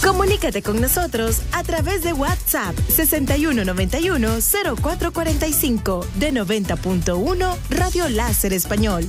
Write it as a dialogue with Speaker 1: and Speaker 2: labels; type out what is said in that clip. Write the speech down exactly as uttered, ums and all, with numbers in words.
Speaker 1: Comunícate con nosotros a través de WhatsApp sesenta y uno noventa y uno cero cuatro cuarenta y cinco de noventa punto uno Radio Láser Español